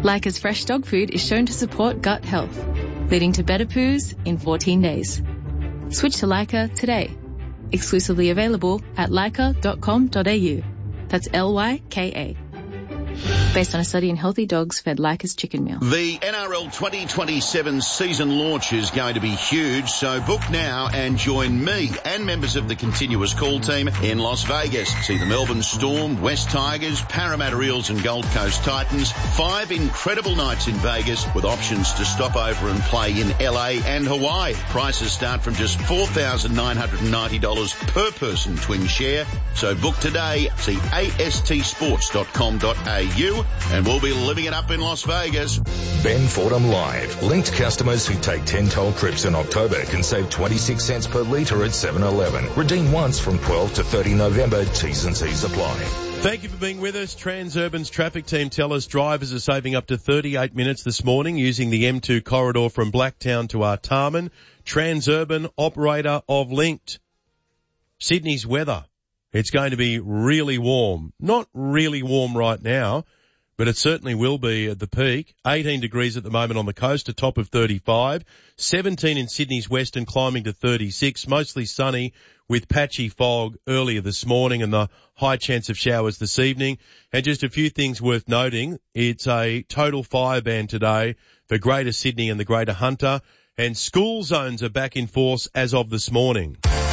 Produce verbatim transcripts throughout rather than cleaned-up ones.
Leica's fresh dog food is shown to support gut health, leading to better poos in fourteen days. Switch to Leica today. Exclusively available at leica dot com dot a u. That's L Y K A. Based on a study in healthy dogs fed Leica's chicken meal. The N R L twenty twenty-seven season launch is going to be huge, so book now and join me and members of the continuous call team in Las Vegas. See the Melbourne Storm, West Tigers, Parramatta Eels and Gold Coast Titans. Five incredible nights in Vegas with options to stop over and play in L A and Hawaii. Prices start from just four thousand nine hundred ninety dollars per person twin share. So book today. See A S T sports dot com dot a u and we'll be living it up in Las Vegas. Ben Fordham Live. Linked customers who take ten toll trips in October can save twenty-six cents per litre at seven eleven. Redeem once from twelve to thirty November. T's and C's apply. Thank you for being with us. Transurban's traffic team tell us drivers are saving up to thirty-eight minutes this morning using the M two corridor from Blacktown to Artarmon. Transurban, operator of Linked. Sydney's weather. It's going to be really warm. Not really warm right now, but it certainly will be at the peak. eighteen degrees at the moment on the coast, a top of thirty-five. seventeen in Sydney's western, climbing to thirty-six. Mostly sunny with patchy fog earlier this morning and the high chance of showers this evening. And just a few things worth noting. It's a total fire ban today for Greater Sydney and the Greater Hunter. And school zones are back in force as of this morning.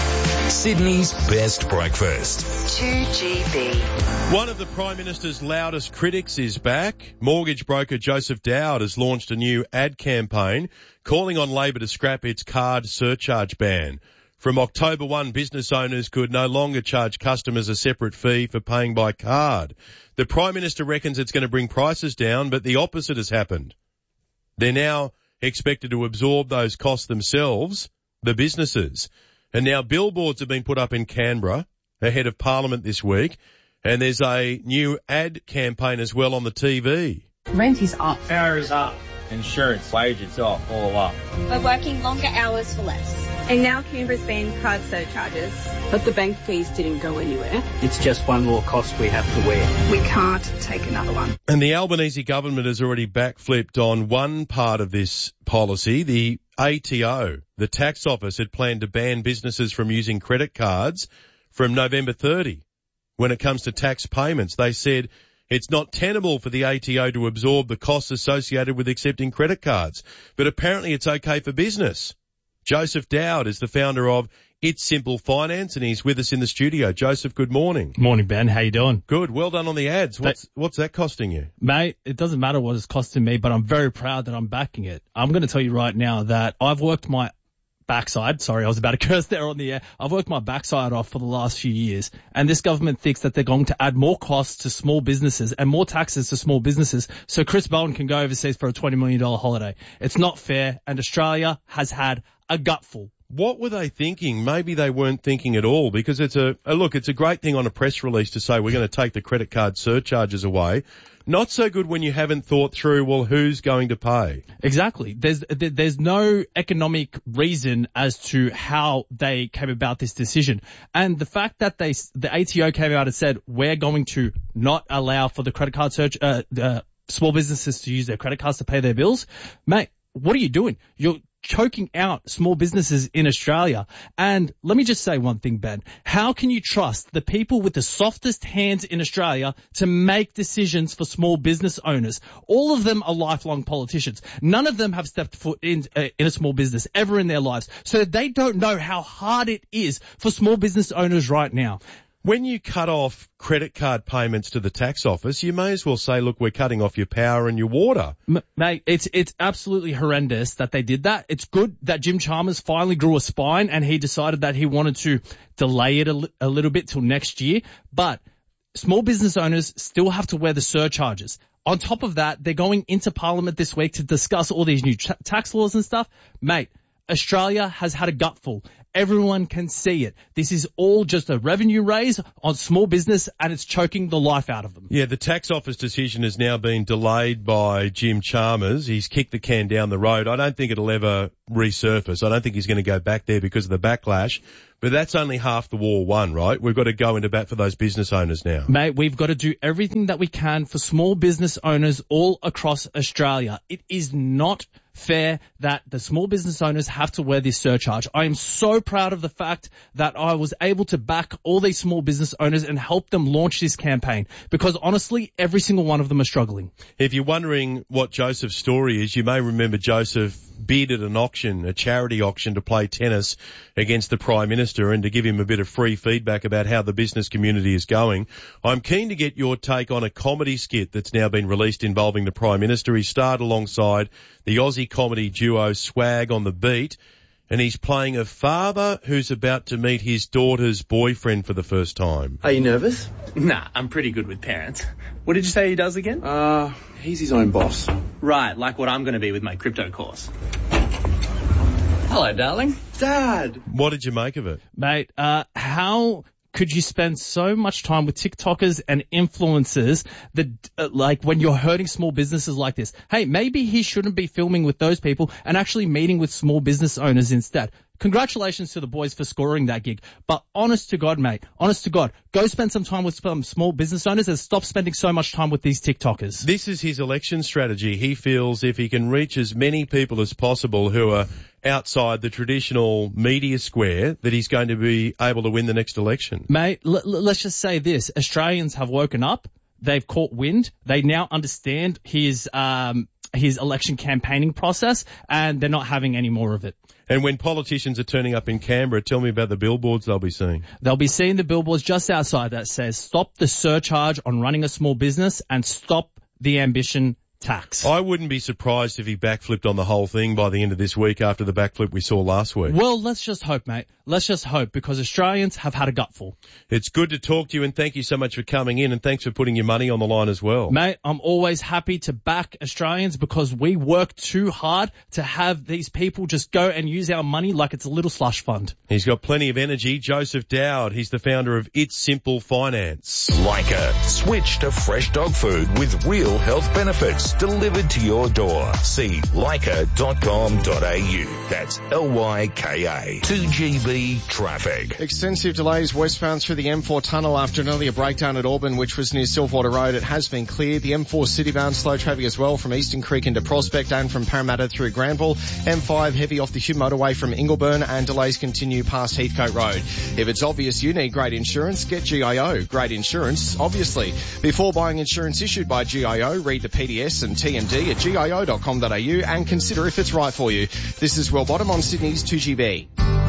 Sydney's best breakfast. two G B. One of the Prime Minister's loudest critics is back. Mortgage broker Joseph Dowd has launched a new ad campaign calling on Labor to scrap its card surcharge ban. From October first, business owners could no longer charge customers a separate fee for paying by card. The Prime Minister reckons it's going to bring prices down, but the opposite has happened. They're now expected to absorb those costs themselves, the businesses. And now billboards have been put up in Canberra ahead of Parliament this week, and there's a new ad campaign as well on the T V. Rent is up. Power is up. Insurance, wages up, all up. We're working longer hours for less. And now Canberra's banned card surcharges. But the bank fees didn't go anywhere. It's just one more cost we have to wear. We can't take another one. And the Albanese government has already backflipped on one part of this policy. The A T O, the tax office, had planned to ban businesses from using credit cards from November thirtieth. When it comes to tax payments, they said it's not tenable for the A T O to absorb the costs associated with accepting credit cards. But apparently it's okay for business. Joseph Dowd is the founder of It's Simple Finance, and he's with us in the studio. Joseph, good morning. Morning, Ben. How you doing? Good. Well done on the ads. What's that, what's that costing you? Mate, it doesn't matter what it's costing me, but I'm very proud that I'm backing it. I'm going to tell you right now that I've worked my backside. Sorry, I was about to curse there on the air. I've worked my backside off for the last few years, and this government thinks that they're going to add more costs to small businesses and more taxes to small businesses so Chris Bowen can go overseas for a twenty million dollars holiday. It's not fair, and Australia has had a gutful. What were they thinking? Maybe they weren't thinking at all, because it's a, a look, it's a great thing on a press release to say we're going to take the credit card surcharges away. Not so good when you haven't thought through, well, who's going to pay? Exactly. There's there's no economic reason as to how they came about this decision. And the fact that they the A T O came out and said, we're going to not allow for the credit card search, uh, uh, small businesses to use their credit cards to pay their bills. Mate, what are you doing? You're choking out small businesses in Australia. And let me just say one thing, Ben. How can you trust the people with the softest hands in Australia to make decisions for small business owners? All of them are lifelong politicians. None of them have stepped foot in, uh, in a small business ever in their lives. So they don't know how hard it is for small business owners right now. When you cut off credit card payments to the tax office, you may as well say, look, we're cutting off your power and your water. M- mate, it's it's absolutely horrendous that they did that. It's good that Jim Chalmers finally grew a spine and he decided that he wanted to delay it a, li- a little bit till next year. But small business owners still have to wear the surcharges. On top of that, they're going into Parliament this week to discuss all these new tra- tax laws and stuff. Mate, Australia has had a gutful. everyone can see it. This is all just a revenue raise on small business, and it's choking the life out of them. Yeah, the tax office decision has now been delayed by Jim Chalmers. He's kicked the can down the road. I don't think it'll ever resurface. I don't think he's going to go back there because of the backlash. But that's only half the war won, right? We've got to go into bat for those business owners now. Mate, we've got to do everything that we can for small business owners all across Australia. It is not fair that the small business owners have to wear this surcharge. I am so proud of the fact that I was able to back all these small business owners and help them launch this campaign, because honestly, every single one of them are struggling. If you're wondering what Joseph's story is, you may remember Joseph bid at an auction, a charity auction, to play tennis against the Prime Minister and to give him a bit of free feedback about how the business community is going. I'm keen to get your take on a comedy skit that's now been released involving the Prime Minister. He starred alongside the Aussie comedy duo Swag on the Beat, and he's playing a father who's about to meet his daughter's boyfriend for the first time. Are you nervous? Nah, I'm pretty good with parents. What did you say he does again? Uh, he's his own boss. Right, like what I'm going to be with my crypto course. Hello, darling. Dad! What did you make of it? Mate, uh, how could you spend so much time with TikTokers and influencers that, uh, like, when you're hurting small businesses like this? Hey, maybe he shouldn't be filming with those people and actually meeting with small business owners instead. Congratulations to the boys for scoring that gig. But honest to God, mate, honest to God, go spend some time with some small business owners and stop spending so much time with these TikTokers. This is his election strategy. He feels if he can reach as many people as possible who are outside the traditional media square, that he's going to be able to win the next election. Mate, l- l- let's just say this. Australians have woken up. They've caught wind. They now understand his um his election campaigning process, and they're not having any more of it. And when politicians are turning up in Canberra, tell me about the billboards they'll be seeing. They'll be seeing the billboards just outside that says, stop the surcharge on running a small business and stop the ambition tax. I wouldn't be surprised if he backflipped on the whole thing by the end of this week after the backflip we saw last week. Well, let's just hope, mate. Let's just hope, because Australians have had a gutful. It's good to talk to you, and thank you so much for coming in, and thanks for putting your money on the line as well. Mate, I'm always happy to back Australians because we work too hard to have these people just go and use our money like it's a little slush fund. He's got plenty of energy. Joseph Dowd, he's the founder of It's Simple Finance. Lyca. Switch to fresh dog food with real health benefits delivered to your door. See lyca dot com dot a u. That's L Y K A. two G B traffic. Extensive delays westbound through the M four tunnel after an earlier breakdown at Auburn, which was near Silverwater Road. It has been cleared. The M four citybound slow traffic as well from Eastern Creek into Prospect and from Parramatta through Granville. M five heavy off the Hume motorway from Ingleburn, and delays continue past Heathcote Road. If it's obvious you need great insurance, get G I O. Great insurance, obviously. Before buying insurance issued by G I O, read the P D S and T M D at G I O dot com dot a u and consider if it's right for you. This is Will Bottom on Sydney's two G B.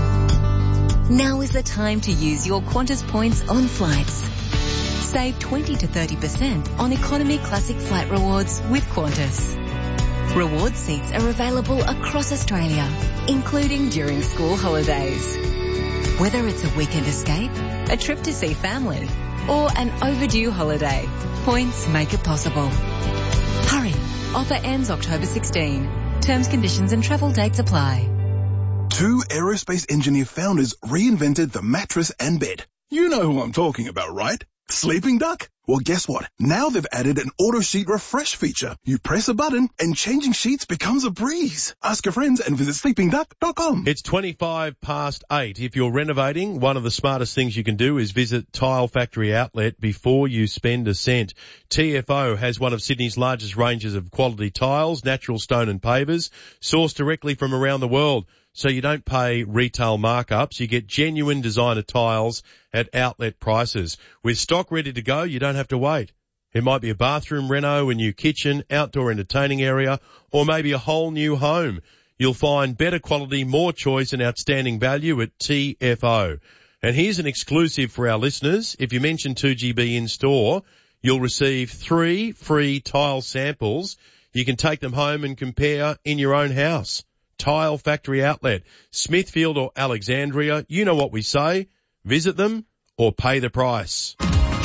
Now is the time to use your Qantas points on flights. Save twenty to thirty percent on Economy Classic Flight Rewards with Qantas. Reward seats are available across Australia, including during school holidays. Whether it's a weekend escape, a trip to see family, or an overdue holiday, points make it possible. Hurry! Offer ends October sixteenth. Terms, conditions and travel dates apply. Two aerospace engineer founders reinvented the mattress and bed. You know who I'm talking about, right? Sleeping Duck? Well, guess what? Now they've added an auto sheet refresh feature. You press a button and changing sheets becomes a breeze. Ask your friends and visit sleeping duck dot com. It's twenty-five past eight. If you're renovating, one of the smartest things you can do is visit Tile Factory Outlet before you spend a cent. T F O has one of Sydney's largest ranges of quality tiles, natural stone and pavers, sourced directly from around the world. So you don't pay retail markups. You get genuine designer tiles at outlet prices. With stock ready to go, you don't have to wait. It might be a bathroom reno, a new kitchen, outdoor entertaining area, or maybe a whole new home. You'll find better quality, more choice and outstanding value at T F O. And here's an exclusive for our listeners. If you mention two G B in store, you'll receive three free tile samples. You can take them home and compare in your own house. Tile Factory Outlet, Smithfield or Alexandria. You know what we say. Visit them or pay the price.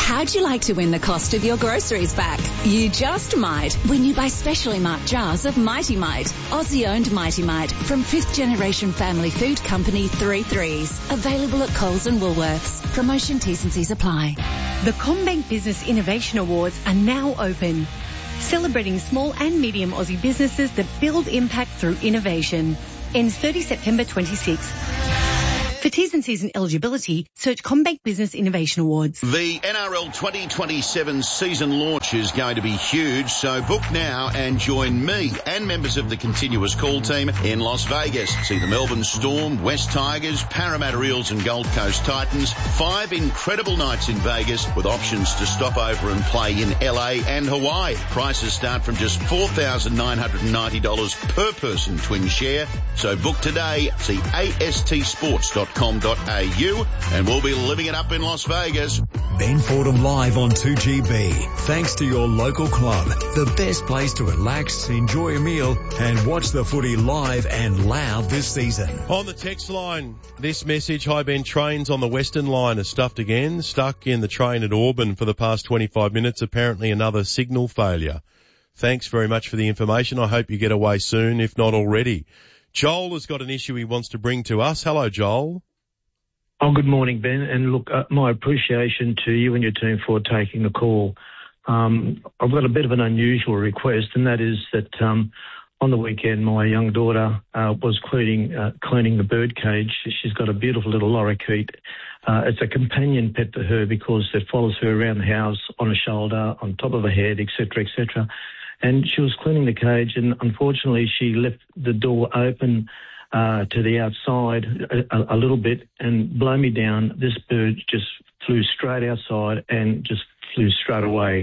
How'd you like to win the cost of your groceries back? You just might when you buy specially marked jars of Mighty Mite, Aussie-owned Mighty Mite from fifth generation family food company Three Threes. Available at Coles and Woolworths. Promotion T's and C's apply. The CommBank Business Innovation Awards are now open, celebrating small and medium Aussie businesses that build impact through innovation. Ends thirtieth September twenty-sixth. For T's and C's and eligibility, search CommBank Business Innovation Awards. The N R L twenty twenty-seven season launch is going to be huge, so book now and join me and members of the continuous call team in Las Vegas. See the Melbourne Storm, West Tigers, Parramatta Eels and Gold Coast Titans. Five incredible nights in Vegas with options to stop over and play in L A and Hawaii. Prices start from just four thousand nine hundred ninety dollars per person twin share. So book today. See A S T sports dot com dot a u and we'll be living it up in Las Vegas. Ben Fordham live on two G B. Thanks to your local club. The best place to relax, enjoy a meal and watch the footy live and loud this season. On the text line, this message, hi Ben, trains on the Western Line are stuffed again. Stuck in the train at Auburn for the past twenty-five minutes. Apparently another signal failure. Thanks very much for the information. I hope you get away soon, if not already. Joel has got an issue he wants to bring to us. Hello, Joel. Oh, good morning, Ben. And look, uh, my appreciation to you and your team for taking the call. Um, I've got a bit of an unusual request, and that is that um, on the weekend my young daughter uh, was cleaning uh, cleaning the bird cage. She's got a beautiful little lorikeet. Uh, it's a companion pet to her because it follows her around the house on a shoulder, on top of her head, et cetera, et cetera. And she was cleaning the cage, and unfortunately she left the door open uh, to the outside a, a little bit, and blow me down, this bird just flew straight outside and just flew straight away.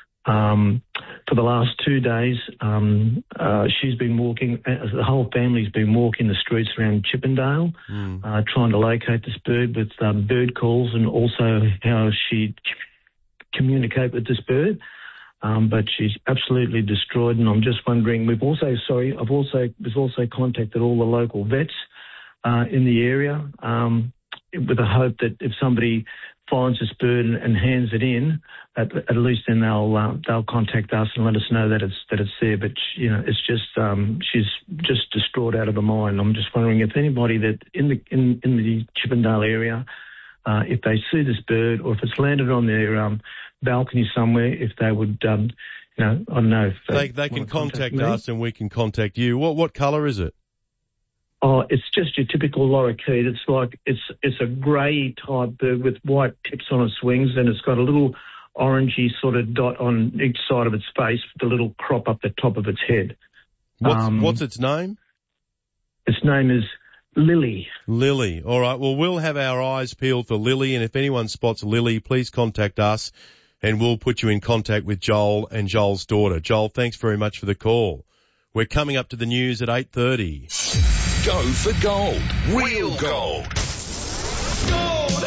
Um, for the last two days, um, uh, she's been walking, uh, the whole family's been walking the streets around Chippendale, mm. uh, trying to locate this bird with um, bird calls and also how she communicate with this bird. Um, but she's absolutely destroyed, and I'm just wondering, we've also, sorry, I've also, we've also contacted all the local vets, uh, in the area, um, with the hope that if somebody finds this bird and, and hands it in, at, at least then they'll, uh, they'll contact us and let us know that it's, that it's there. But, you know, it's just, um, she's just distraught out of her mind. I'm just wondering if anybody that in the, in, in the Chippendale area, uh, if they see this bird or if it's landed on their, um, balcony somewhere, if they would, um, you know, I don't know. If they, they, they can contact, contact us and we can contact you. What what colour is it? Oh, it's just your typical lorikeet. It's like, it's it's a grey type bird with white tips on its wings, and it's got a little orangey sort of dot on each side of its face with a little crop up the top of its head. What's, um, what's its name? Its name is Lily. Lily. All right. Well, we'll have our eyes peeled for Lily, and if anyone spots Lily, please contact us. And we'll put you in contact with Joel and Joel's daughter. Joel, thanks very much for the call. We're coming up to the news at eight thirty. Go for gold. Real gold. Gold!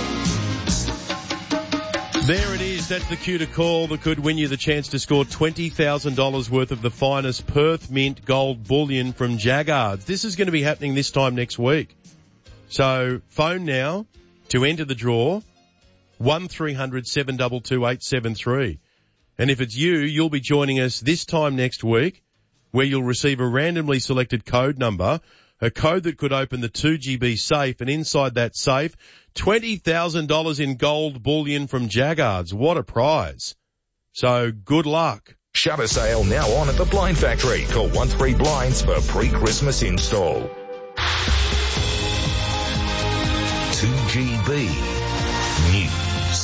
There it is. That's the cue to call that could win you the chance to score twenty thousand dollars worth of the finest Perth Mint gold bullion from Jaggards. This is going to be happening this time next week. So phone now to enter the draw. one three hundred seven two two eight seven three. And if it's you, you'll be joining us this time next week, where you'll receive a randomly selected code number, a code that could open the two G B safe, and inside that safe, twenty thousand dollars in gold bullion from Jaggards. What a prize. So good luck. Shutter sale now on at the Blind Factory. Call one three blinds for pre-Christmas install. two G B News.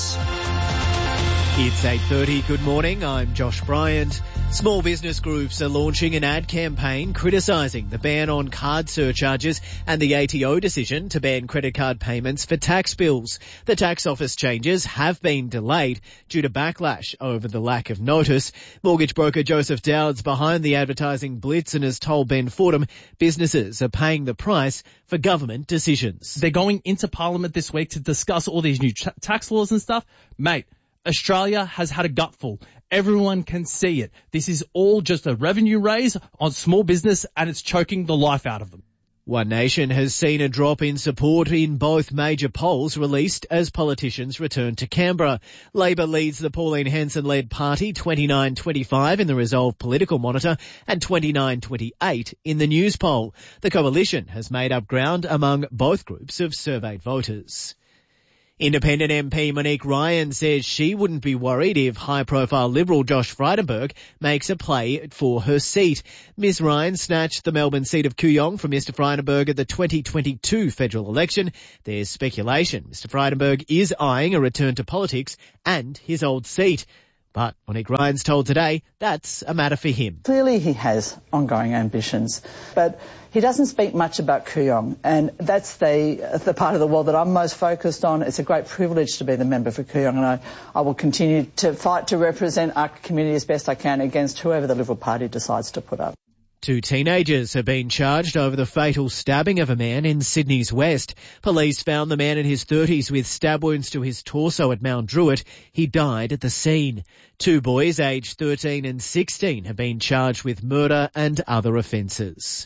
It's eight thirty. Good morning. I'm Josh Bryant. Small business groups are launching an ad campaign criticising the ban on card surcharges and the A T O decision to ban credit card payments for tax bills. The tax office changes have been delayed due to backlash over the lack of notice. Mortgage broker Joseph Dowd's behind the advertising blitz and has told Ben Fordham businesses are paying the price for government decisions. They're going into Parliament this week to discuss all these new tra- tax laws and stuff. Mate, Australia has had a gutful. Everyone can see it. This is all just a revenue raise on small business, and it's choking the life out of them. One Nation has seen a drop in support in both major polls released as politicians return to Canberra. Labor leads the Pauline Hanson-led party twenty-nine twenty-five in the Resolve Political Monitor and twenty-nine twenty-eight in the News poll. The coalition has made up ground among both groups of surveyed voters. Independent M P Monique Ryan says she wouldn't be worried if high-profile Liberal Josh Frydenberg makes a play for her seat. Miss Ryan snatched the Melbourne seat of Kooyong from Mister Frydenberg at the twenty twenty-two federal election. There's speculation Mister Frydenberg is eyeing a return to politics and his old seat. But Monique Ryan's told Today that's a matter for him. Clearly he has ongoing ambitions, but he doesn't speak much about Kooyong, and that's the the part of the world that I'm most focused on. It's a great privilege to be the member for Kooyong, and I, I will continue to fight to represent our community as best I can against whoever the Liberal Party decides to put up. Two teenagers have been charged over the fatal stabbing of a man in Sydney's West. Police found the man in his thirties with stab wounds to his torso at Mount Druitt. He died at the scene. Two boys aged thirteen and sixteen have been charged with murder and other offences.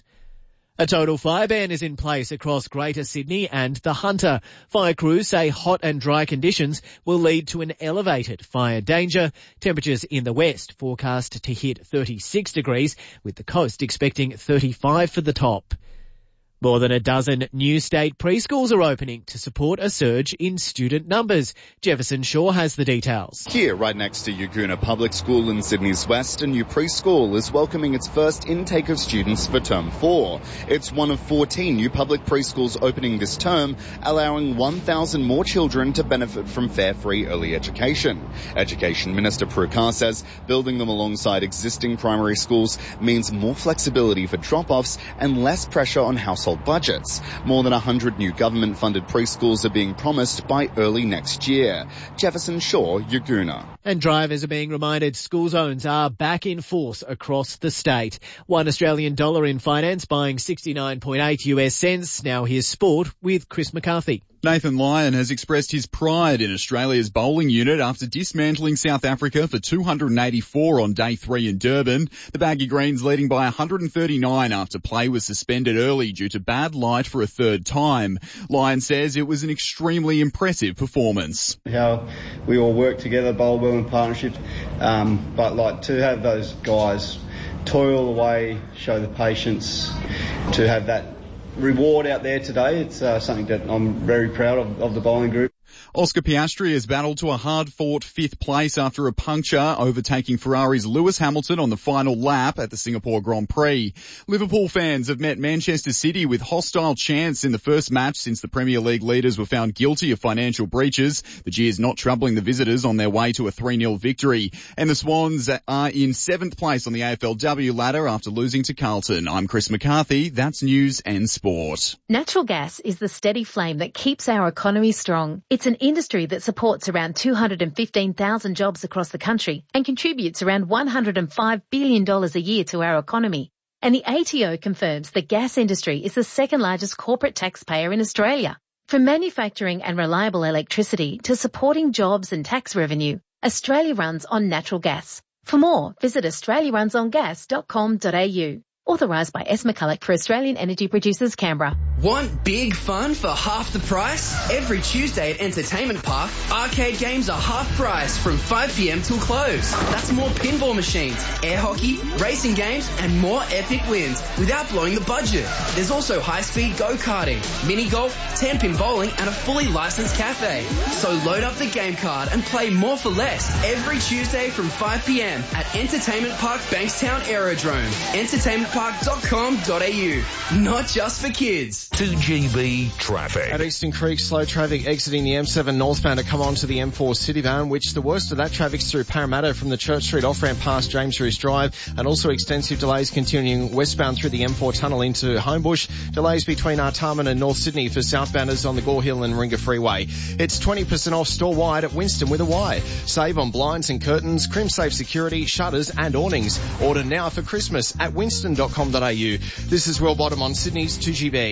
A total fire ban is in place across Greater Sydney and the Hunter. Fire crews say hot and dry conditions will lead to an elevated fire danger. Temperatures in the west forecast to hit thirty-six degrees, with the coast expecting thirty-five for the top. More than a dozen new state preschools are opening to support a surge in student numbers. Jefferson Shaw has the details. Here, right next to Yaguna Public School in Sydney's West, a new preschool is welcoming its first intake of students for term four. It's one of fourteen new public preschools opening this term, allowing one thousand more children to benefit from fare-free early education. Education Minister Prue Carr says building them alongside existing primary schools means more flexibility for drop-offs and less pressure on household budgets. More than one hundred new government-funded preschools are being promised by early next year. Jefferson Shaw, Yaguna. And drivers are being reminded school zones are back in force across the state. One Australian dollar in finance buying sixty-nine point eight U S cents. Now here's sport with Chris McCarthy. Nathan Lyon has expressed his pride in Australia's bowling unit after dismantling South Africa for two hundred eighty-four on day three in Durban. The Baggy Greens leading by one hundred thirty-nine after play was suspended early due to bad light for a third time. Lyon says it was an extremely impressive performance. How we all work together, bowl well in partnership, um, but like to have those guys toil away, show the patience, to have that reward out there today. It's uh, something that I'm very proud of, of the bowling group. Oscar Piastri has battled to a hard-fought fifth place after a puncture, overtaking Ferrari's Lewis Hamilton on the final lap at the Singapore Grand Prix. Liverpool fans have met Manchester City with hostile chants in the first match since the Premier League leaders were found guilty of financial breaches. The Jeers not troubling the visitors on their way to a three nil victory. And the Swans are in seventh place on the A F L W ladder after losing to Carlton. I'm Chris McCarthy. That's news and sport. Natural gas is the steady flame that keeps our economy strong. It's an industry that supports around two hundred fifteen thousand jobs across the country and contributes around one hundred five billion dollars a year to our economy. And the A T O confirms the gas industry is the second largest corporate taxpayer in Australia. From manufacturing and reliable electricity to supporting jobs and tax revenue, Australia runs on natural gas. For more, visit australia runs on gas dot com dot a u. Authorised by S. McCulloch for Australian Energy Producers, Canberra. Want big fun for half the price? Every Tuesday at Entertainment Park, arcade games are half price from five p m till close. That's more pinball machines, air hockey, racing games, and more epic wins without blowing the budget. There's also high-speed go-karting, mini-golf, ten-pin bowling, and a fully licensed cafe. So load up the game card and play more for less every Tuesday from five p m at Entertainment Park Bankstown Aerodrome. Entertainment park dot com dot a u. Not just for kids. two G B traffic. At Eastern Creek, slow traffic exiting the M seven northbound to come onto the M four citybound, which the worst of that traffic's through Parramatta from the Church Street off-ramp past James Roos Drive, and also extensive delays continuing westbound through the M four tunnel into Homebush. Delays between Artarmon and North Sydney for southbounders on the Gore Hill and Ringa Freeway. It's twenty percent off store-wide at Winston with a Y. Save on blinds and curtains, Crimsafe security, shutters and awnings. Order now for Christmas at winston dot com dot a u. This is Will Bottom on Sydney's two G B.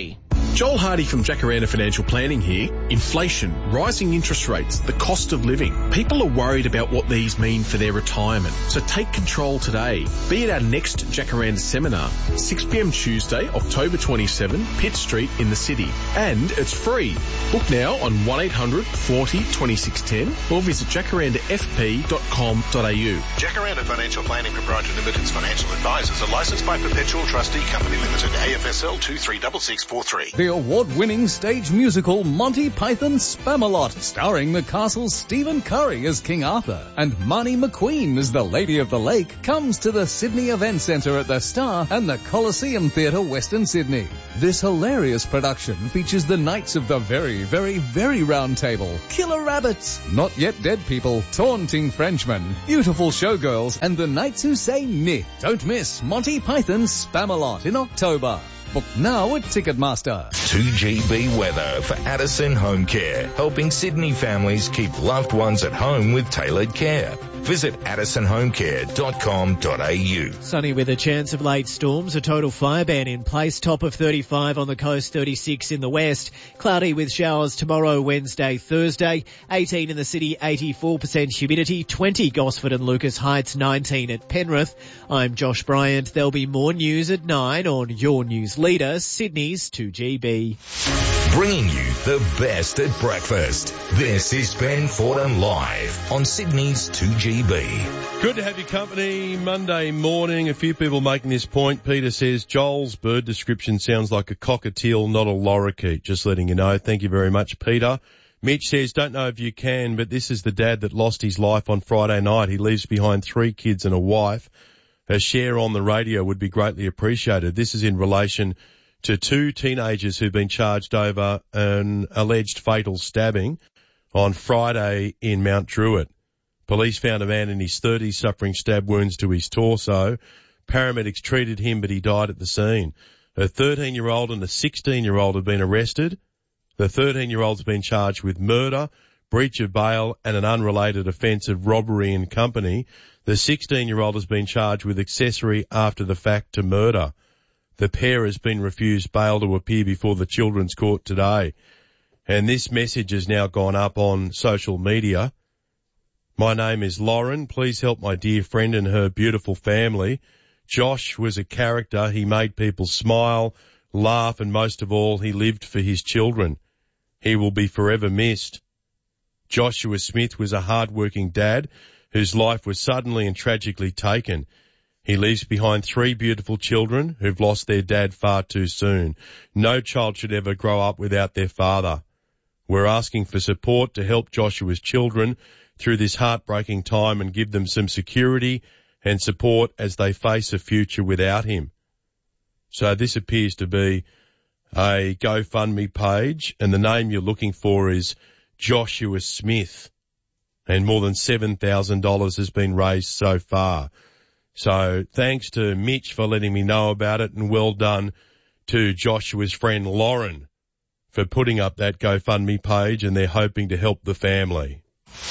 Joel Hardy from Jacaranda Financial Planning here. Inflation, rising interest rates, the cost of living. People are worried about what these mean for their retirement. So take control today. Be at our next Jacaranda seminar, six p.m. Tuesday, October twenty-seventh, Pitt Street in the city. And it's free. Book now on one eight hundred forty twenty-six ten or visit jacaranda f p dot com dot a u. Jacaranda Financial Planning Proprietary Limited's financial advisors are licensed by Perpetual Trustee Company Limited, A F S L two three six six four three. The award-winning stage musical Monty Python Spamalot, starring the castle's Stephen Curry as King Arthur and Marnie McQueen as the Lady of the Lake, comes to the Sydney Event Centre at the Star and the Coliseum Theatre, Western Sydney. This hilarious production features the Knights of the Very, Very, Very Round Table, Killer Rabbits, Not Yet Dead People, Taunting Frenchmen, Beautiful Showgirls, and the Knights Who Say Nit. Don't miss Monty Python Spamalot in October. Book now at Ticketmaster. two G B weather for Addison Home Care, helping Sydney families keep loved ones at home with tailored care. Visit addison home care dot com dot a u. Sunny with a chance of late storms, a total fire ban in place, top of thirty-five on the coast, thirty-six in the west. Cloudy with showers tomorrow, Wednesday, Thursday, eighteen in the city, eighty-four percent humidity, twenty Gosford and Lucas Heights, nineteen at Penrith. I'm Josh Bryant. There'll be more news at nine on your news leader, Sydney's two G B. Bringing you the best at breakfast. This is Ben Fordham Live on Sydney's two G B. Good to have your company Monday morning. A few people making this point. Peter says, Joel's bird description sounds like a cockatiel, not a lorikeet. Just letting you know. Thank you very much, Peter. Mitch says, don't know if you can, but this is the dad that lost his life on Friday night. He leaves behind three kids and a wife. A share on the radio would be greatly appreciated. This is in relation to two teenagers who've been charged over an alleged fatal stabbing on Friday in Mount Druitt. Police found a man in his thirties suffering stab wounds to his torso. Paramedics treated him, but he died at the scene. A thirteen-year-old and a sixteen-year-old have been arrested. The thirteen-year-old's been charged with murder, breach of bail, and an unrelated offence of robbery in company. The sixteen-year-old has been charged with accessory after the fact to murder. The pair has been refused bail to appear before the Children's Court today. And this message has now gone up on social media. My name is Lauren. Please help my dear friend and her beautiful family. Josh was a character. He made people smile, laugh, and most of all, he lived for his children. He will be forever missed. Joshua Smith was a hard-working dad whose life was suddenly and tragically taken. He leaves behind three beautiful children who've lost their dad far too soon. No child should ever grow up without their father. We're asking for support to help Joshua's children through this heartbreaking time and give them some security and support as they face a future without him. So this appears to be a GoFundMe page, and the name you're looking for is Joshua Smith, and more than seven thousand dollars has been raised so far. So thanks to Mitch for letting me know about it, and well done to Joshua's friend Lauren for putting up that GoFundMe page, and they're hoping to help the family.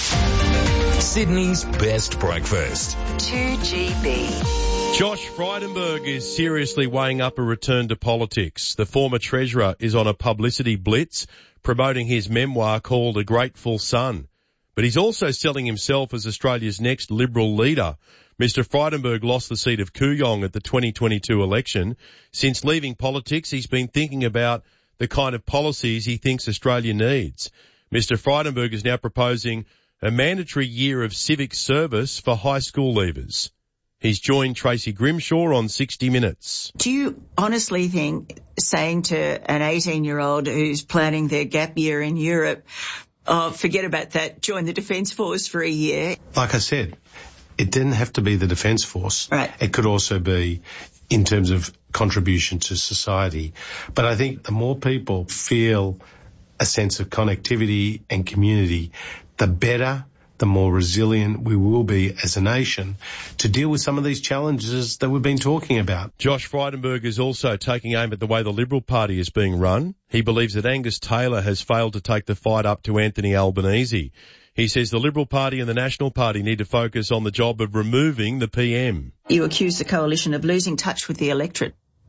Sydney's best breakfast. two G B. Josh Frydenberg is seriously weighing up a return to politics. The former treasurer is on a publicity blitz promoting his memoir called A Grateful Son. But he's also selling himself as Australia's next Liberal leader. Mister Frydenberg lost the seat of Kooyong at the twenty twenty-two election. Since leaving politics, he's been thinking about the kind of policies he thinks Australia needs. Mister Frydenberg is now proposing a mandatory year of civic service for high school leavers. He's joined Tracy Grimshaw on sixty minutes. Do you honestly think saying to an eighteen-year-old who's planning their gap year in Europe, oh, forget about that, join the Defence Force for a year? Like I said, it didn't have to be the Defence Force. Right. It could also be in terms of contribution to society. But I think the more people feel a sense of connectivity and community, the better, the more resilient we will be as a nation to deal with some of these challenges that we've been talking about. Josh Frydenberg is also taking aim at the way the Liberal Party is being run. He believes that Angus Taylor has failed to take the fight up to Anthony Albanese. He says the Liberal Party and the National Party need to focus on the job of removing the P M. You accuse the coalition of losing touch with the electorate.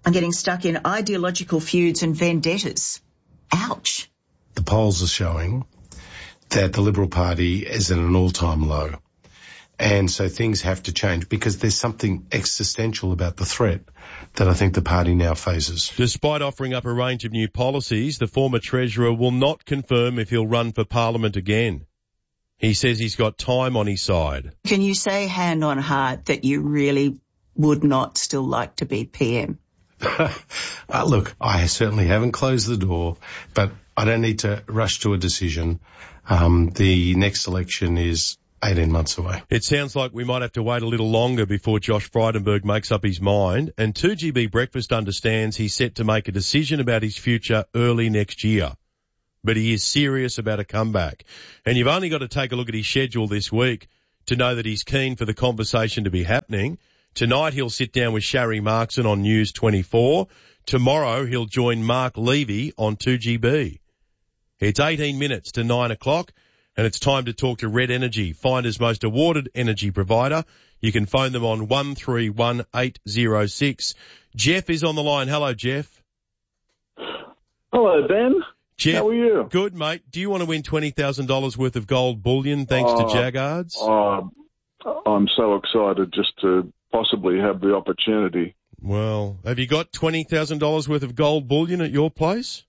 are getting stuck in ideological feuds and vendettas. Ouch. The polls are showing that the Liberal Party is at an all-time low. And so things have to change because there's something existential about the threat that I think the party now faces. Despite offering up a range of new policies, the former Treasurer will not confirm if he'll run for Parliament again. He says he's got time on his side. Can you say hand on heart that you really would not still like to be P M? uh, look, I certainly haven't closed the door, but I don't need to rush to a decision. Um, the next election is eighteen months away. It sounds like we might have to wait a little longer before Josh Frydenberg makes up his mind, and two G B Breakfast understands he's set to make a decision about his future early next year. But he is serious about a comeback. And you've only got to take a look at his schedule this week to know that he's keen for the conversation to be happening. Tonight he'll sit down with Sharry Markson on News twenty-four. Tomorrow he'll join Mark Levy on two G B. It's eighteen minutes to nine o'clock. And it's time to talk to Red Energy, Finder's most awarded energy provider. You can phone them on one three one eight zero six. Jeff is on the line. Hello, Jeff. Hello, Ben. Jeff, how are you? Good, mate. Do you want to win twenty thousand dollars worth of gold bullion thanks uh, to Jaggards? Uh, I'm so excited just to possibly have the opportunity. Well, have you got twenty thousand dollars worth of gold bullion at your place?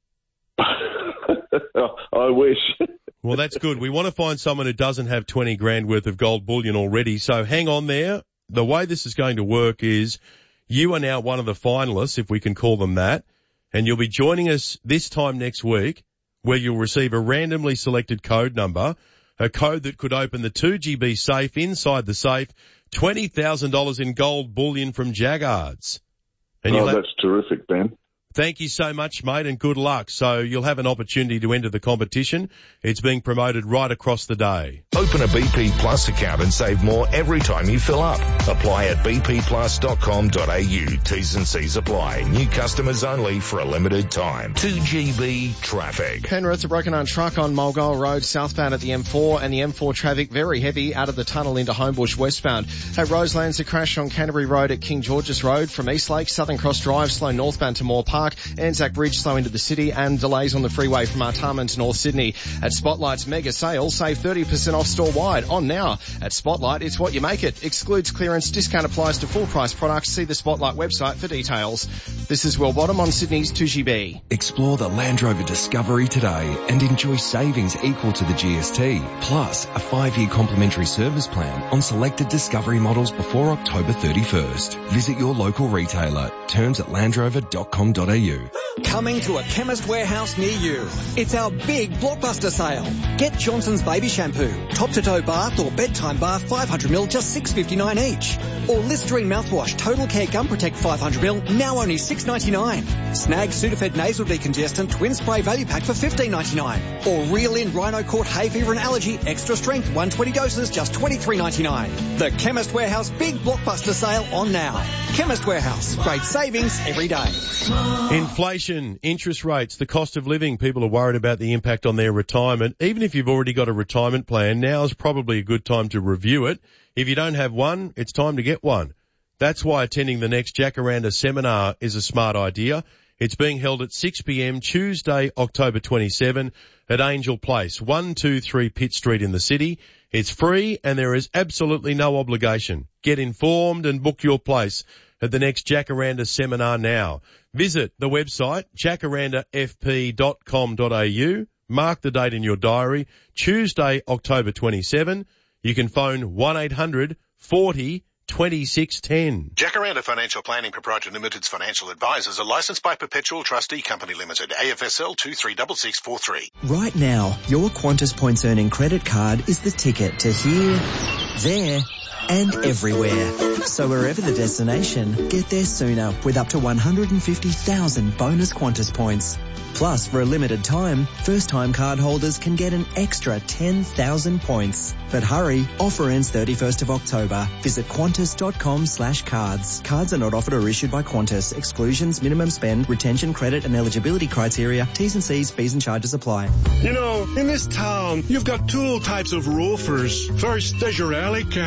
I wish. Well, that's good. We want to find someone who doesn't have twenty grand worth of gold bullion already. So hang on there. The way this is going to work is you are now one of the finalists, if we can call them that, and you'll be joining us this time next week where you'll receive a randomly selected code number, a code that could open the two G B safe. Inside the safe, twenty thousand dollars in gold bullion from Jaggards. And oh, you'll have- that's terrific, Ben. Thank you so much, mate, and good luck. So you'll have an opportunity to enter the competition. It's being promoted right across the day. Open a B P Plus account and save more every time you fill up. Apply at b p plus dot com dot a u. T's and C's apply. New customers only for a limited time. two G B traffic. Penrith, a broken arm truck on Mulgoal Road southbound at the M four, and the M four traffic very heavy out of the tunnel into Homebush westbound. At Roselands, a crash on Canterbury Road at King George's Road from Eastlake. Southern Cross Drive slow northbound to Moore Park. Anzac Bridge slow into the city, and delays on the freeway from Artarmon to North Sydney. At Spotlight's mega sale, save thirty percent off store-wide. On now. At Spotlight, it's what you make it. Excludes clearance. Discount applies to full price products. See the Spotlight website for details. This is Will Bottom on Sydney's two G B. Explore the Land Rover Discovery today and enjoy savings equal to the G S T. Plus, a five-year complimentary service plan on selected Discovery models before October thirty-first. Visit your local retailer. Terms at land rover dot com dot a u. Coming to a Chemist Warehouse near you. It's our big blockbuster sale. Get Johnson's Baby Shampoo, top-to-toe bath or bedtime bath five hundred milliliters, just six ninety-nine each. Or Listerine mouthwash, Total Care Gum Protect five hundred milliliters, now only six ninety-nine. Snag Sudafed Nasal Decongestant Twin Spray Value Pack for fifteen ninety-nine. Or Reel In Rhino Court Hay Fever and Allergy Extra Strength one hundred twenty doses, just twenty-three ninety-nine. The Chemist Warehouse big blockbuster sale on now. Chemist Warehouse, great savings every day. Inflation, interest rates, the cost of living. People are worried about the impact on their retirement. Even if you've already got a retirement plan, now is probably a good time to review it. If you don't have one, it's time to get one. That's why attending the next Jacaranda seminar is a smart idea. It's being held at six p.m. Tuesday, October twenty-seventh at Angel Place, one two three Pitt Street in the city. It's free and there is absolutely no obligation. Get informed and book your place at the next Jacaranda seminar now. Visit the website jacaranda f p dot com dot a u. Mark the date in your diary, Tuesday, October twenty-seventh. You can phone one eight hundred forty twenty-six ten. Jacaranda Financial Planning Proprietary Limited's financial advisors are licensed by Perpetual Trustee Company Limited, A F S L two three six six four three. Right now, your Qantas Points Earning credit card is the ticket to here, there, and everywhere. So wherever the destination, get there sooner with up to one hundred fifty thousand bonus Qantas points. Plus, for a limited time, first-time card holders can get an extra ten thousand points. But hurry, offer ends thirty-first of October. Visit qantas dot com slash cards. Cards are not offered or issued by Qantas. Exclusions, minimum spend, retention, credit and eligibility criteria, T's and C's, fees and charges apply. You know, in this town, you've got two types of roofers. First, there's your alley cats who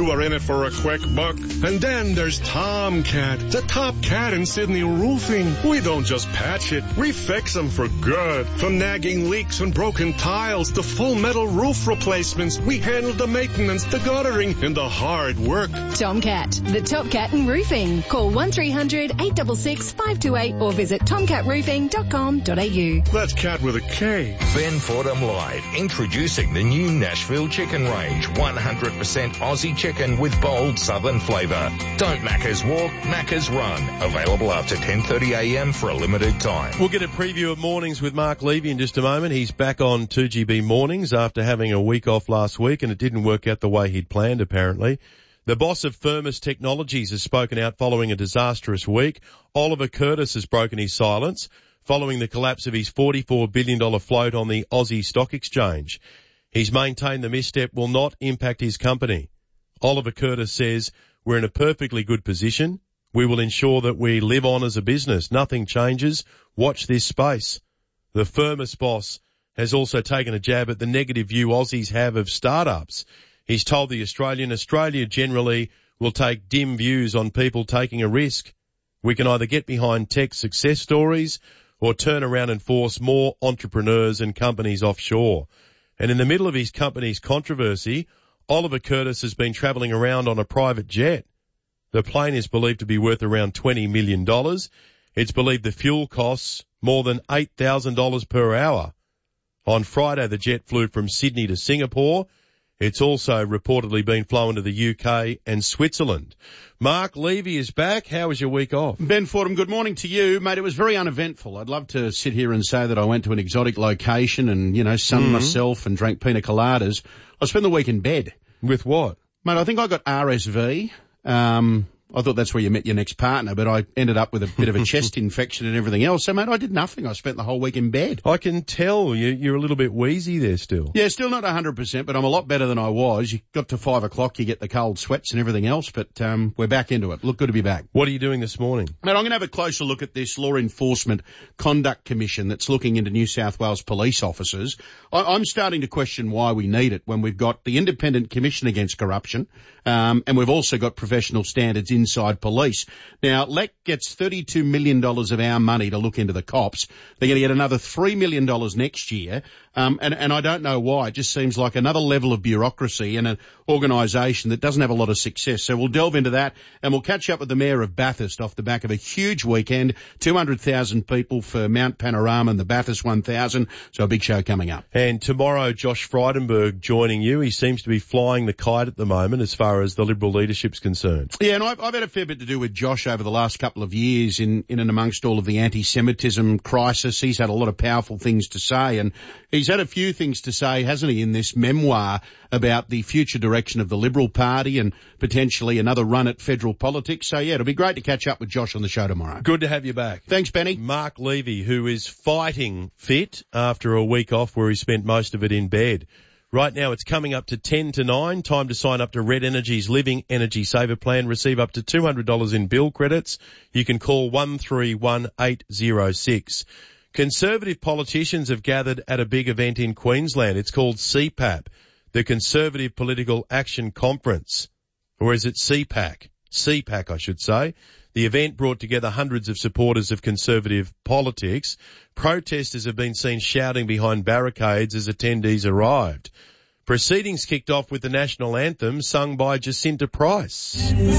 who are in it for a quick buck. And then there's Tomcat, the top cat in Sydney roofing. We don't just patch it, we fix them for good. From nagging leaks and broken tiles to full metal roof replacements, we handle the maintenance, the guttering, and the hard work. Tomcat, the top cat in roofing. Call one three hundred, eight six six, five two eight or visit tomcat roofing dot com dot a u. That's cat with a K. Ben Fordham Live, introducing the new Nashville Chicken Range. one hundred percent Aussie chicken with bold southern flavour. Don't Macca's walk, Macca's run. Available after ten thirty a m for a limited time. We'll get a preview of Mornings with Mark Levy in just a moment. He's back on two G B Mornings after having a week off last week, and it didn't work out the way he'd planned, apparently. The boss of Firmus Technologies has spoken out following a disastrous week. Oliver Curtis has broken his silence following the collapse of his forty-four billion dollars float on the Aussie Stock Exchange. He's maintained the misstep will not impact his company. Oliver Curtis says, we're in a perfectly good position. We will ensure that we live on as a business. Nothing changes. Watch this space. The Firmus boss has also taken a jab at the negative view Aussies have of startups. He's told the Australian, Australia generally will take dim views on people taking a risk. We can either get behind tech success stories or turn around and force more entrepreneurs and companies offshore. And in the middle of his company's controversy, Oliver Curtis has been travelling around on a private jet. The plane is believed to be worth around twenty million dollars. It's believed the fuel costs more than eight thousand dollars per hour. On Friday, the jet flew from Sydney to Singapore. It's also reportedly been flown to the U K and Switzerland. Mark Levy is back. How was your week off? Ben Fordham, good morning to you. Mate, it was very uneventful. I'd love to sit here and say that I went to an exotic location and, you know, sunned mm-hmm. myself and drank pina coladas. I spent the week in bed. With what? Mate, I think I got R S V. Um, I thought that's where you met your next partner, but I ended up with a bit of a chest infection and everything else. So, mate, I did nothing. I spent the whole week in bed. I can tell you, you're a little bit wheezy there still. Yeah, still not one hundred percent, but I'm a lot better than I was. You got to five o'clock, you get the cold sweats and everything else, but um, we're back into it. Look good to be back. What are you doing this morning? Mate, I'm going to have a closer look at this Law Enforcement Conduct Commission that's looking into New South Wales police officers. I- I'm starting to question why we need it when we've got the Independent Commission Against Corruption, um, and we've also got professional standards inside police. Now, L E C gets thirty-two million dollars of our money to look into the cops. They're going to get another three million dollars next year. Um, and, and I don't know why. It just seems like another level of bureaucracy and an organisation that doesn't have a lot of success. So we'll delve into that and we'll catch up with the Mayor of Bathurst off the back of a huge weekend. two hundred thousand people for Mount Panorama and the Bathurst one thousand. So a big show coming up. And tomorrow, Josh Frydenberg joining you. He seems to be flying the kite at the moment as far as the Liberal leadership's concerned. Yeah, and I've, I've had a fair bit to do with Josh over the last couple of years in, in and amongst all of the anti-Semitism crisis. He's had a lot of powerful things to say, and he's had a few things to say, hasn't he, in this memoir about the future direction of the Liberal Party and potentially another run at federal politics. So, yeah, it'll be great to catch up with Josh on the show tomorrow. Good to have you back. Thanks, Benny. Mark Levy, who is fighting fit after a week off where he spent most of it in bed. Right now, it's coming up to ten to nine. Time to sign up to Red Energy's Living Energy Saver Plan. Receive up to two hundred dollars in bill credits. You can call one three one eight zero six. Conservative politicians have gathered at a big event in Queensland. It's called C PAP, the Conservative Political Action Conference. Or is it C PAC? C PAC, I should say. The event brought together hundreds of supporters of conservative politics. Protesters have been seen shouting behind barricades as attendees arrived. Proceedings kicked off with the national anthem sung by Jacinta Price.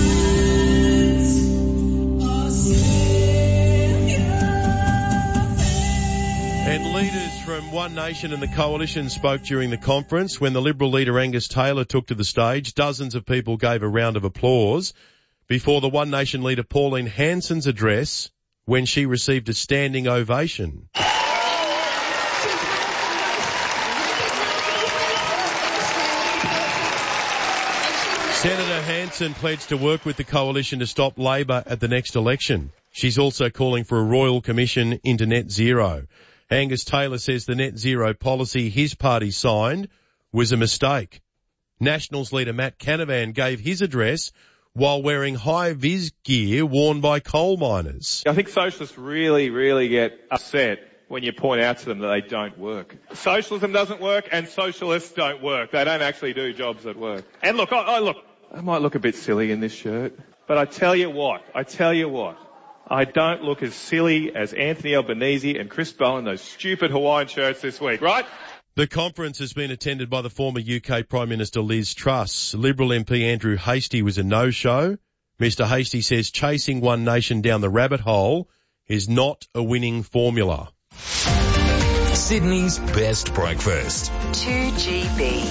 And leaders from One Nation and the Coalition spoke during the conference. When the Liberal leader Angus Taylor took to the stage, dozens of people gave a round of applause before the One Nation leader Pauline Hanson's address when she received a standing ovation. Senator Hanson pledged to work with the Coalition to stop Labor at the next election. She's also calling for a royal commission into net zero. Angus Taylor says the net zero policy his party signed was a mistake. Nationals leader Matt Canavan gave his address while wearing high-vis gear worn by coal miners. I think socialists really, really get upset when you point out to them that they don't work. Socialism doesn't work and socialists don't work. They don't actually do jobs that work. And look, I, I look, I might look a bit silly in this shirt. But I tell you what, I tell you what, I don't look as silly as Anthony Albanese and Chris Bowen in those stupid Hawaiian shirts this week, right? The conference has been attended by the former U K Prime Minister Liz Truss. Liberal M P Andrew Hastie was a no-show. Mister Hastie says chasing One Nation down the rabbit hole is not a winning formula. Sydney's best breakfast. two G B.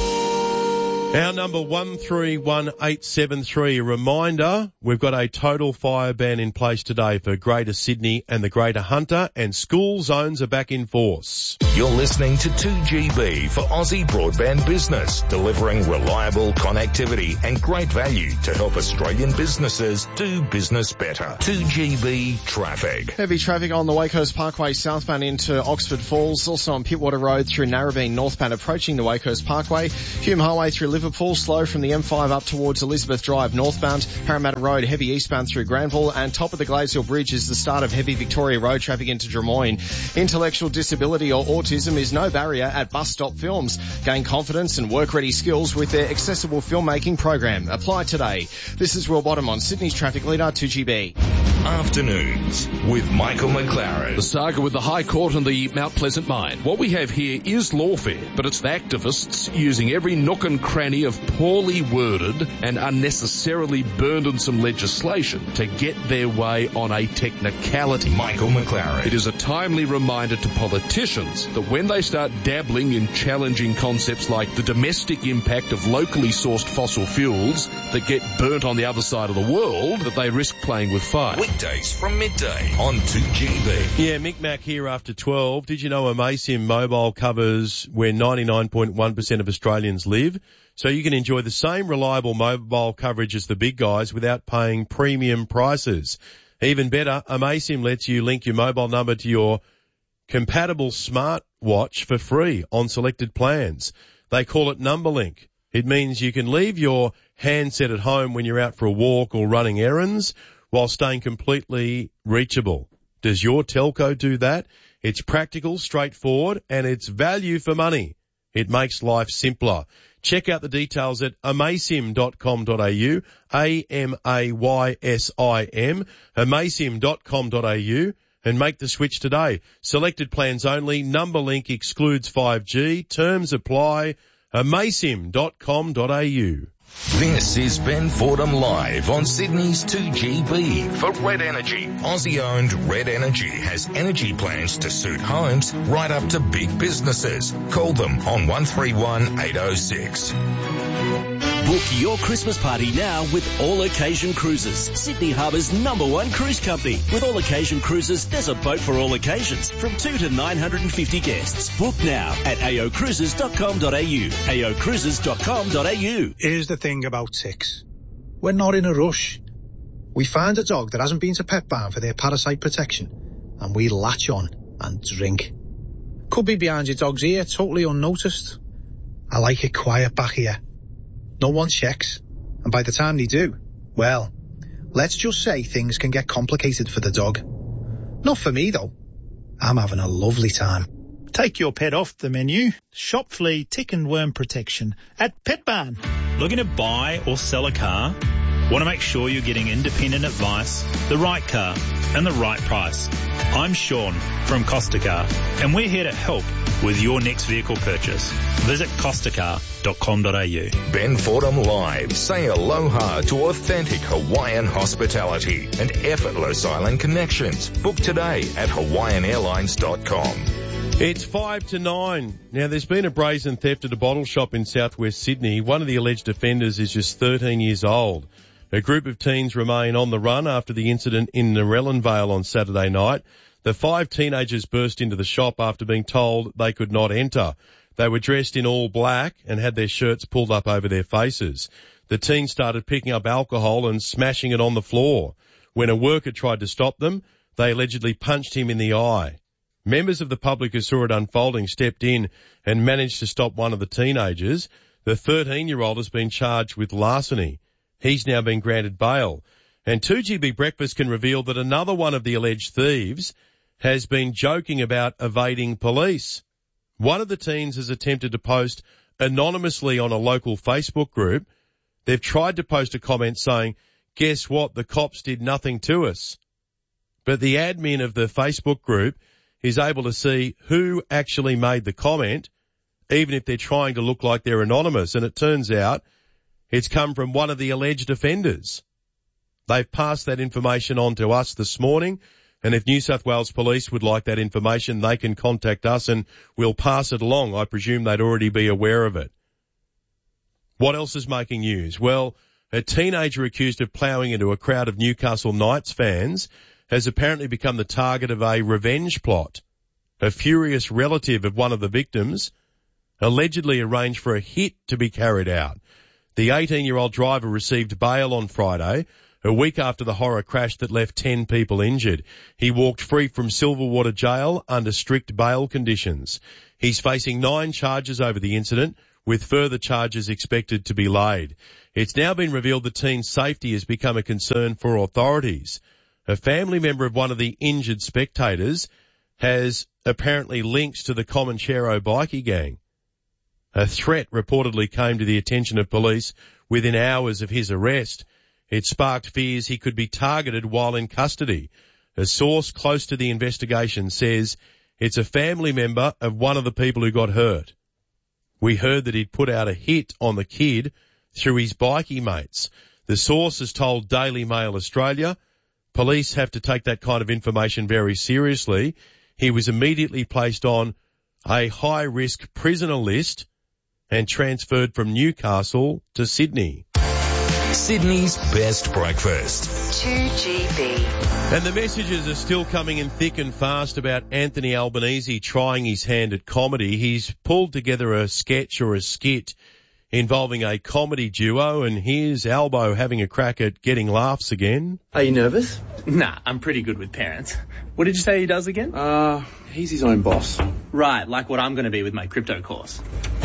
Our number one three one eight seven three. A reminder, we've got a total fire ban in place today for Greater Sydney and the Greater Hunter, and school zones are back in force. You're listening to two G B for Aussie Broadband Business, delivering reliable connectivity and great value to help Australian businesses do business better. two G B traffic. Heavy traffic on the Wakehurst Parkway southbound into Oxford Falls, also on Pittwater Road through Narrabeen northbound approaching the Wakehurst Parkway. Hume Highway through Liverpool, slow from the M five up towards Elizabeth Drive northbound. Parramatta Road heavy eastbound through Granville, and top of the Glazehill Bridge is the start of heavy Victoria Road traffic into Drummoyne. Intellectual disability or autism is no barrier at Bus Stop Films. Gain confidence and work-ready skills with their accessible filmmaking program. Apply today. This is Will Bottom on Sydney's traffic leader, two G B. Afternoons with Michael McLaren. The saga with the High Court and the Mount Pleasant mine. What we have here is lawfare, but it's the activists using every nook and cranny of poorly worded and unnecessarily burdensome legislation to get their way on a technicality. Michael McLaren. It is a timely reminder to politicians that when they start dabbling in challenging concepts like the domestic impact of locally sourced fossil fuels that get burnt on the other side of the world, that they risk playing with fire. Weekdays from midday on two G B. Yeah, Mick Mac here after twelve. Did you know Amaysim Mobile covers where ninety-nine point one percent of Australians live? So you can enjoy the same reliable mobile coverage as the big guys without paying premium prices. Even better, Amaysim lets you link your mobile number to your compatible smartwatch for free on selected plans. They call it NumberLink. It means you can leave your handset at home when you're out for a walk or running errands while staying completely reachable. Does your telco do that? It's practical, straightforward, and it's value for money. It makes life simpler. Check out the details at amaysim dot com dot a u, A M A Y S I M, amaysim dot com dot a u, and make the switch today. Selected plans only. NumberLink excludes five G. Terms apply. amaysim dot com dot a u. This is Ben Fordham live on Sydney's two G B for Red Energy. Aussie-owned Red Energy has energy plans to suit homes right up to big businesses. Call them on one three one eight oh six. Book your Christmas party now with All Occasion Cruises, Sydney Harbour's number one cruise company. With All Occasion Cruises, there's a boat for all occasions, from two to nine hundred fifty guests. Book now at a o cruises dot com dot a u, a o cruises dot com dot a u. Here's the thing about ticks. We're not in a rush. We find a dog that hasn't been to Pet Barn for their parasite protection, and we latch on and drink. Could be behind your dog's ear, totally unnoticed. I like it quiet back here. No one checks, and by the time they do, well, let's just say things can get complicated for the dog. Not for me, though. I'm having a lovely time. Take your pet off the menu. Shop flea, tick and worm protection at Pet Barn. Looking to buy or sell a car? Want to make sure you're getting independent advice, the right car, and the right price. I'm Sean from Costa Car, and we're here to help with your next vehicle purchase. Visit costa car dot com dot a u. Ben Fordham Live. Say aloha to authentic Hawaiian hospitality and effortless island connections. Book today at hawaiian airlines dot com. It's five to nine. Now, there's been a brazen theft at a bottle shop in southwest Sydney. One of the alleged offenders is just thirteen years old. A group of teens remain on the run after the incident in Narellan Vale on Saturday night. The five teenagers burst into the shop after being told they could not enter. They were dressed in all black and had their shirts pulled up over their faces. The teens started picking up alcohol and smashing it on the floor. When a worker tried to stop them, they allegedly punched him in the eye. Members of the public who saw it unfolding stepped in and managed to stop one of the teenagers. The thirteen-year-old has been charged with larceny. He's now been granted bail. And two G B Breakfast can reveal that another one of the alleged thieves has been joking about evading police. One of the teens has attempted to post anonymously on a local Facebook group they've tried to post a comment saying, guess what, the cops did nothing to us. But the admin of the Facebook group is able to see who actually made the comment, even if they're trying to look like they're anonymous. And it turns out it's come from one of the alleged offenders. They've passed that information on to us this morning, and if New South Wales Police would like that information, they can contact us and we'll pass it along. I presume they'd already be aware of it. What else is making news? Well, a teenager accused of ploughing into a crowd of Newcastle Knights fans has apparently become the target of a revenge plot. A furious relative of one of the victims allegedly arranged for a hit to be carried out. The eighteen-year-old driver received bail on Friday, a week after the horror crash that left ten people injured. He walked free from Silverwater Jail under strict bail conditions. He's facing nine charges over the incident, with further charges expected to be laid. It's now been revealed the teen's safety has become a concern for authorities. A family member of one of the injured spectators has apparently links to the Comanchero bikie gang. A threat reportedly came to the attention of police within hours of his arrest. It sparked fears he could be targeted while in custody. A source close to the investigation says it's a family member of one of the people who got hurt. We heard that he'd put out a hit on the kid through his bikie mates. The source has told Daily Mail Australia police have to take that kind of information very seriously. He was immediately placed on a high-risk prisoner list and transferred from Newcastle to Sydney. Sydney's best breakfast. two G B. And the messages are still coming in thick and fast about Anthony Albanese trying his hand at comedy. He's pulled together a sketch or a skit involving a comedy duo, and here's Albo having a crack at getting laughs again. Are you nervous? Nah, I'm pretty good with parents. What did you say he does again? Uh, he's his own boss. Right, like what I'm going to be with my crypto course.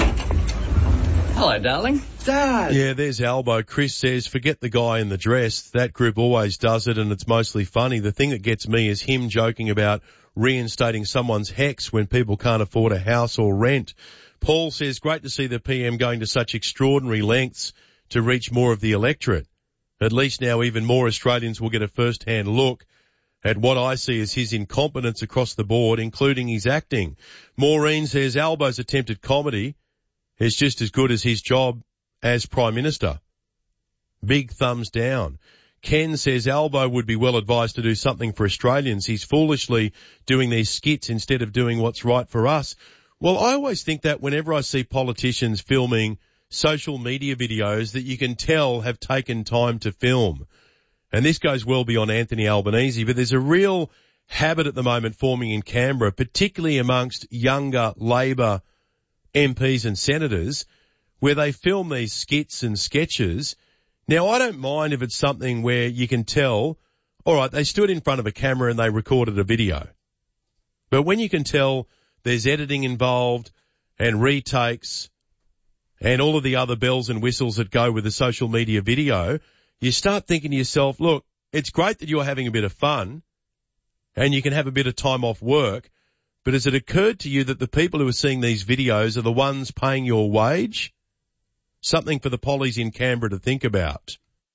Hello, darling. Dad! Yeah, there's Albo. Chris says, forget the guy in the dress. That group always does it, and it's mostly funny. The thing that gets me is him joking about reinstating someone's HECS when people can't afford a house or rent. Paul says, great to see the P M going to such extraordinary lengths to reach more of the electorate. At least now even more Australians will get a first-hand look at what I see as his incompetence across the board, including his acting. Maureen says, Albo's attempt at comedy is just as good as his job as Prime Minister. Big thumbs down. Ken says Albo would be well advised to do something for Australians. He's foolishly doing these skits instead of doing what's right for us. Well, I always think that whenever I see politicians filming social media videos that you can tell have taken time to film. And this goes well beyond Anthony Albanese, but there's a real habit at the moment forming in Canberra, particularly amongst younger Labor M Ps and senators, where they film these skits and sketches. Now, I don't mind if it's something where you can tell, all right, they stood in front of a camera and they recorded a video. But when you can tell there's editing involved and retakes and all of the other bells and whistles that go with a social media video, you start thinking to yourself, look, it's great that you're having a bit of fun and you can have a bit of time off work, but has it occurred to you that the people who are seeing these videos are the ones paying your wage? Something for the pollies in Canberra to think about.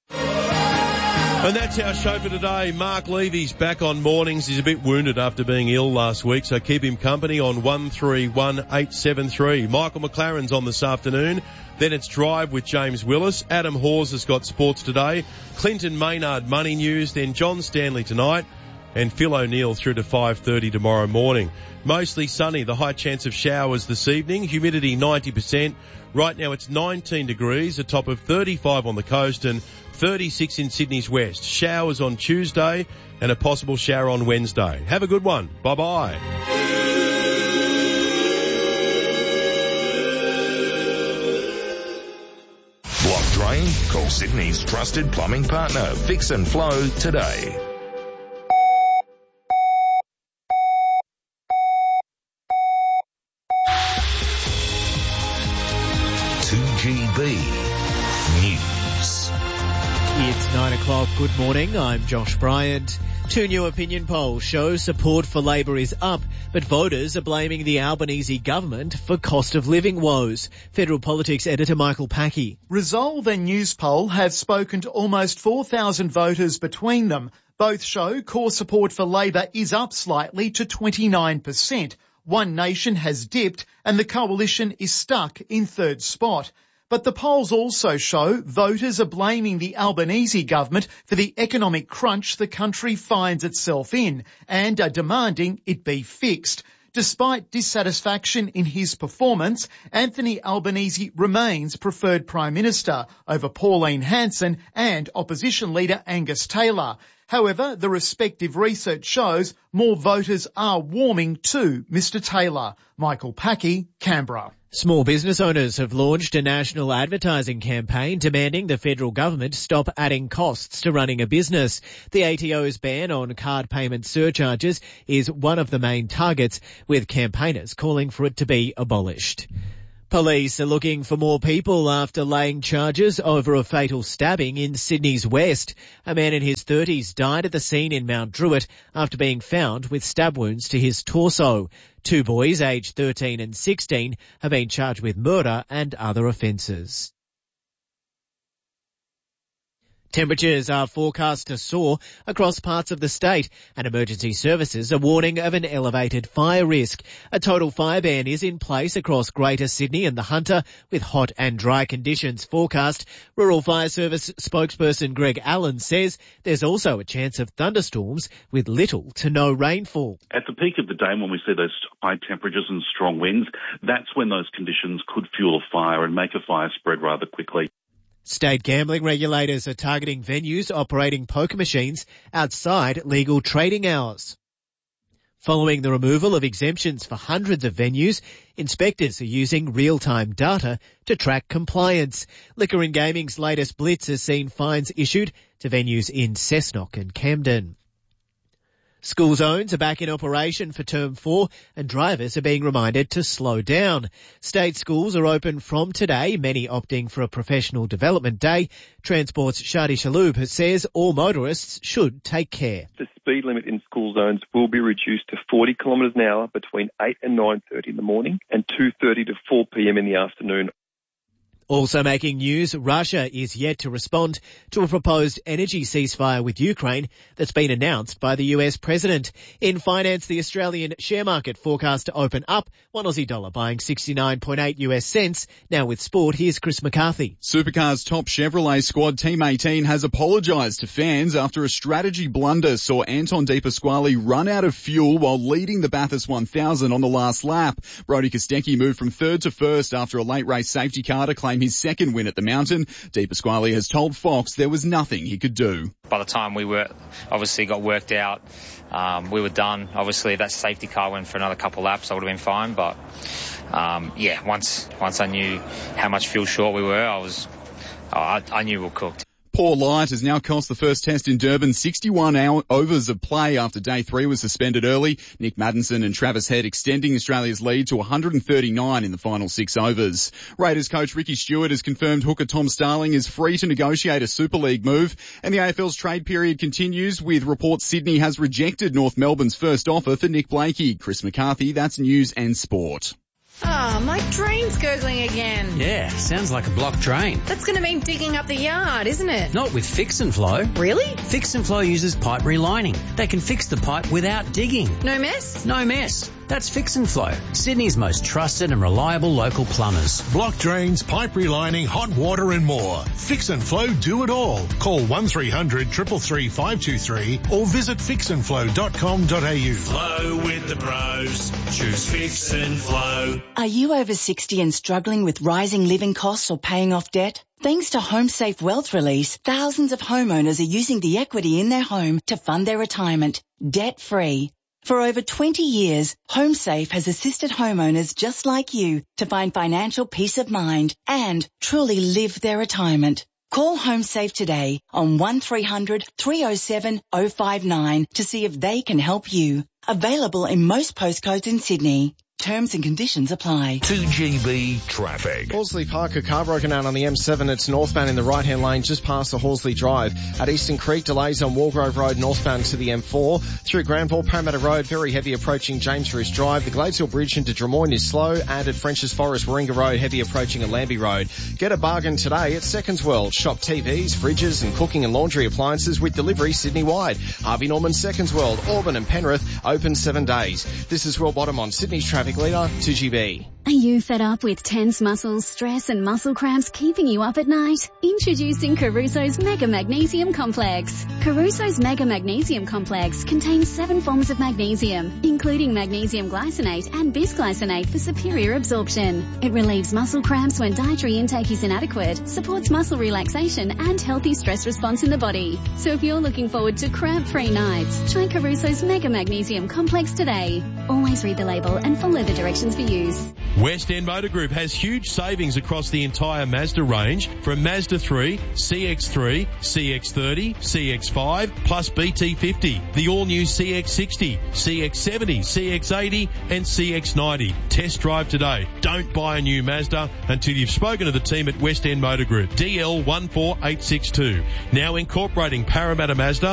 And that's our show for today. Mark Levy's back on mornings. He's a bit wounded after being ill last week, so keep him company on one three one eight seven three. Michael McLaren's on this afternoon. Then it's Drive with James Willis. Adam Hawes has got sports today. Clinton Maynard money news. Then John Stanley tonight. And Phil O'Neill through to five thirty tomorrow morning. Mostly sunny, the high chance of showers this evening. Humidity ninety percent. Right now it's nineteen degrees, a top of thirty-five on the coast and thirty-six in Sydney's west. Showers on Tuesday and a possible shower on Wednesday. Have a good one. Bye-bye. Block drain? Call Sydney's trusted plumbing partner, Fix and Flow, today. two G B News. It's nine o'clock. Good morning, I'm Josh Bryant. Two new opinion polls show support for Labor is up, but voters are blaming the Albanese government for cost of living woes. Federal Politics editor Michael Packy. Resolve and Newspoll have spoken to almost four thousand voters between them. Both show core support for Labor is up slightly to twenty-nine percent. One Nation has dipped and the coalition is stuck in third spot. But the polls also show voters are blaming the Albanese government for the economic crunch the country finds itself in and are demanding it be fixed. Despite dissatisfaction in his performance, Anthony Albanese remains preferred Prime Minister over Pauline Hanson and Opposition Leader Angus Taylor. However, the respective research shows more voters are warming to Mister Taylor. Michael Packy, Canberra. Small business owners have launched a national advertising campaign demanding the federal government stop adding costs to running a business. The A T O's ban on card payment surcharges is one of the main targets, with campaigners calling for it to be abolished. Police are looking for more people after laying charges over a fatal stabbing in Sydney's West. A man in his thirties died at the scene in Mount Druitt after being found with stab wounds to his torso. Two boys, aged thirteen and sixteen, have been charged with murder and other offences. Temperatures are forecast to soar across parts of the state, and emergency services are warning of an elevated fire risk. A total fire ban is in place across Greater Sydney and the Hunter, with hot and dry conditions forecast. Rural Fire Service spokesperson Greg Allen says there's also a chance of thunderstorms with little to no rainfall. At the peak of the day, when we see those high temperatures and strong winds, that's when those conditions could fuel a fire and make a fire spread rather quickly. State gambling regulators are targeting venues operating poker machines outside legal trading hours. Following the removal of exemptions for hundreds of venues, inspectors are using real-time data to track compliance. Liquor and Gaming's latest blitz has seen fines issued to venues in Cessnock and Camden. School zones are back in operation for term four and drivers are being reminded to slow down. State schools are open from today, many opting for a professional development day. Transport's Shadi Shaloub says all motorists should take care. The speed limit in school zones will be reduced to forty kilometres an hour between eight and nine thirty in the morning and two thirty to four p.m. in the afternoon. Also making news, Russia is yet to respond to a proposed energy ceasefire with Ukraine that's been announced by the U S president. In finance, the Australian share market forecast to open up, one Aussie dollar buying sixty-nine point eight U S cents. Now with sport, here's Chris McCarthy. Supercars top Chevrolet squad Team eighteen has apologised to fans after a strategy blunder saw Anton De Pasquale run out of fuel while leading the Bathurst one thousand on the last lap. Brody Kostecki moved from third to first after a late race safety car to claim his second win at the Mountain. De Pasquale has told Fox there was nothing he could do. By the time we were obviously got worked out, um, we were done. Obviously, if that safety car went for another couple of laps, I would have been fine. But um, yeah, once once I knew how much fuel short we were, I was oh, I, I knew we were cooked. Poor light has now cost the first test in Durban sixty-one hour overs of play after day three was suspended early. Nick Maddinson and Travis Head extending Australia's lead to one hundred thirty-nine in the final six overs. Raiders coach Ricky Stewart has confirmed hooker Tom Starling is free to negotiate a Super League move, and the A F L's trade period continues with reports Sydney has rejected North Melbourne's first offer for Nick Blakey. Chris McCarthy, that's News and Sport. Oh, my drain's gurgling again. Yeah, sounds like a blocked drain. That's going to mean digging up the yard, isn't it? Not with Fix and Flow. Really? Fix and Flow uses pipe relining. They can fix the pipe without digging. No mess? No mess. That's Fix and Flow, Sydney's most trusted and reliable local plumbers. Block drains, pipe relining, hot water and more. Fix and Flow do it all. Call one three hundred, three three three, five two three or visit fix and flow dot com dot a u. Flow with the pros. Choose Fix and Flow. Are you over sixty and struggling with rising living costs or paying off debt? Thanks to HomeSafe Wealth Release, thousands of homeowners are using the equity in their home to fund their retirement, debt-free. For over twenty years, HomeSafe has assisted homeowners just like you to find financial peace of mind and truly live their retirement. Call HomeSafe today on one three hundred, three oh seven, oh five nine to see if they can help you. Available in most postcodes in Sydney. Terms and conditions apply. two G B traffic. Horsley Park, a car broken down on the M seven. It's northbound in the right-hand lane just past the Horsley Drive. At Eastern Creek, delays on Walgrove Road northbound to the M four. Through Granville, Parramatta Road, very heavy approaching James Roos Drive. The Gladesville Bridge into Drummoyne is slow. And at French's Forest, Warringah Road, heavy approaching at Lambie Road. Get a bargain today at Seconds World. Shop T Vs, fridges and cooking and laundry appliances with delivery Sydney-wide. Harvey Norman Seconds World, Auburn and Penrith, open seven days. This is Will Bottom on Sydney's Traffic Leader, two G B. Are you fed up with tense muscles, stress and muscle cramps keeping you up at night? Introducing Caruso's Mega Magnesium Complex. Caruso's Mega Magnesium Complex contains seven forms of magnesium, including magnesium glycinate and bisglycinate for superior absorption. It relieves muscle cramps when dietary intake is inadequate, supports muscle relaxation and healthy stress response in the body. So if you're looking forward to cramp-free nights, try Caruso's Mega Magnesium Complex today. Always read the label and follow the directions for use. West End Motor Group has huge savings across the entire Mazda range from Mazda three, C X three, C X thirty, C X five, plus B T fifty, the all-new C X sixty, C X seventy, C X eighty and C X ninety. Test drive today. Don't buy a new Mazda until you've spoken to the team at West End Motor Group. D L one four eight six two. Now incorporating Parramatta Mazda